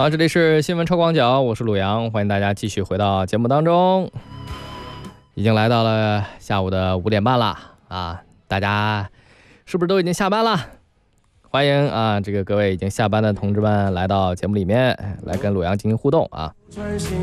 好，这里是新闻超广角，我是鲁阳，欢迎大家继续回到节目当中。已经来到了下午的5点半了啊，大家是不是都已经下班了？欢迎啊，这个各位已经下班的同志们来到节目里面来跟鲁阳进行互动啊。